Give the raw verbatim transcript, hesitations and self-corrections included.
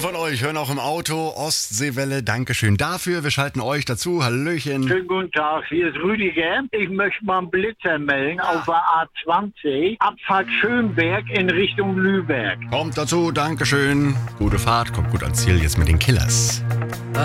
von euch hören auch im Auto Ostseewelle. Dankeschön dafür. Wir schalten euch dazu. Hallöchen. Schönen guten Tag, hier ist Rüdiger. Ich möchte mal einen Blitzer melden auf der A zwanzig, Abfahrt Schönberg in Richtung Lübeck. Kommt dazu. Dankeschön. Gute Fahrt. Kommt gut ans Ziel jetzt mit den Killers.